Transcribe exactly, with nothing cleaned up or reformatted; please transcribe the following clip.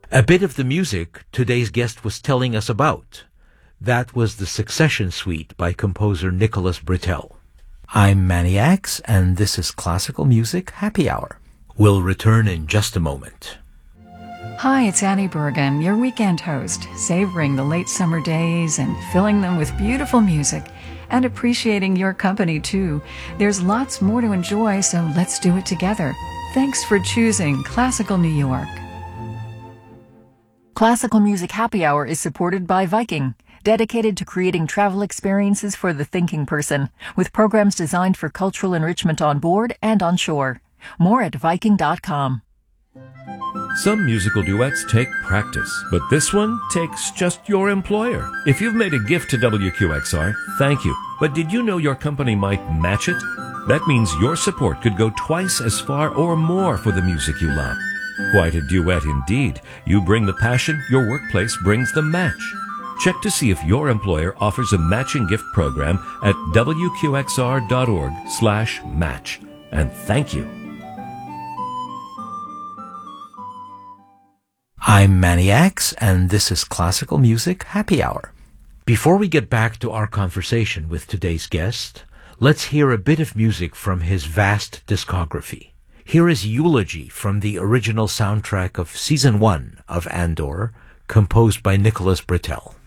A bit of the music today's guest was telling us about. That was the Succession Suite by composer Nicholas Britell. I'm Manny Axe, and this is Classical Music Happy Hour. We'll return in just a moment. Hi, it's Annie Bergen, your weekend host, savoring the late summer days and filling them with beautiful music and appreciating your company too. There's lots more to enjoy, so let's do it together. Thanks for choosing Classical New York. Classical Music Happy Hour is supported by Viking, dedicated to creating travel experiences for the thinking person, with programs designed for cultural enrichment on board and on shore. More at Viking dot com. Some musical duets take practice, but this one takes just your employer. If you've made a gift to W Q X R, thank you. But did you know your company might match it? That means your support could go twice as far or more for the music you love. Quite a duet indeed. You bring the passion, your workplace brings the match. Check to see if your employer offers a matching gift program at W Q X R dot org slash match. And thank you. I'm Manny Axe, and this is Classical Music Happy Hour. Before we get back to our conversation with today's guest, let's hear a bit of music from his vast discography. Here is Eulogy from the original soundtrack of Season one of Andor, composed by Nicholas Britell.